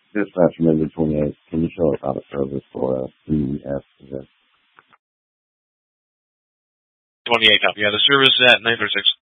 Dispatch Member 28, can you show us how to service for CES? 28 copy. Yeah, the service is at 936.